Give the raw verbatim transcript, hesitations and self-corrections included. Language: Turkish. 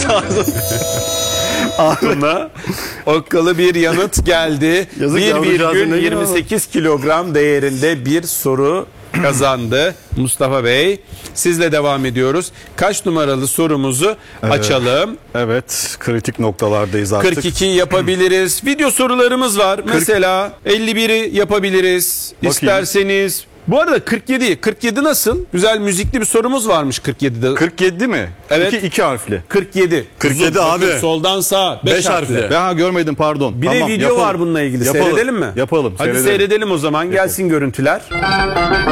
Buna okkalı bir yanıt geldi. bir virgül yirmi sekiz kilogram değerinde bir soru kazandı Mustafa Bey. Sizle devam ediyoruz. Kaç numaralı sorumuzu evet. açalım? Evet, kritik noktalardayız artık. kırk iki yapabiliriz. Video sorularımız var. kırk Mesela elli biri yapabiliriz. Bakayım. İsterseniz. Bu arada kırk yedi. kırk yedi nasıl? Güzel müzikli bir sorumuz varmış kırk yedide. kırk yedi mi? Evet. İki, iki harfli. kırk yedi. kırk yedi Uzun, abi. Soldan sağa. beş harfli. Ben ha, görmedim pardon. Bir tamam, de video yapalım. var bununla ilgili. Yapalım. Seyredelim mi? Yapalım. Hadi seyredelim. seyredelim o zaman. Gelsin yapalım. Görüntüler.